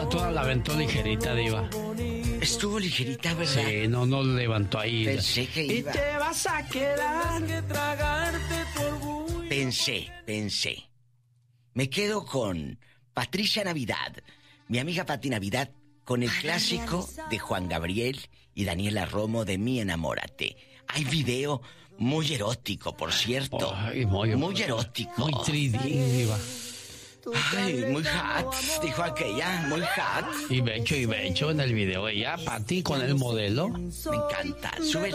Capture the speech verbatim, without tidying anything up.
Toda, toda la aventó ligerita, diva. Estuvo ligerita, ¿verdad? Sí, no, no levantó ahí. Pensé que iba. Y te vas a quedar. Pensé, pensé. Me quedo con Patricia Navidad, mi amiga Pati Navidad, con el clásico de Juan Gabriel y Daniela Romo de Mi Enamórate. Hay video muy erótico, por cierto. Ay, muy, muy erótico. Muy tres D, diva. Ay, muy hot, dijo aquella, muy hot. Y becho y becho en el video. Ella, Pati, con el modelo. Me encanta. Sube